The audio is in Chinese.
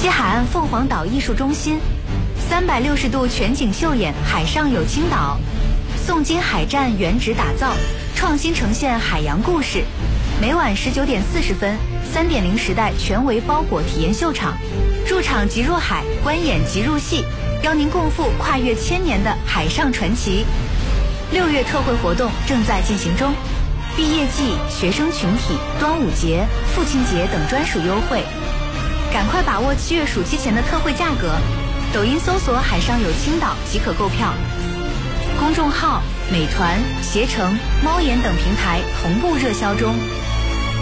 西海岸凤凰岛艺术中心，360度全景秀演海上有青岛，宋金海战原址打造，创新呈现海洋故事。每晚19点40分，3.0时代全维包裹体验秀场，入场即入海，观演即入戏，邀您共赴跨越1000年的海上传奇。6月特惠活动正在进行中，毕业季、学生群体、端午节、父亲节等专属优惠，赶快把握7月暑期前的特惠价格。抖音搜索海上有青岛即可购票，公众号美团、携程、猫眼等平台同步热销中。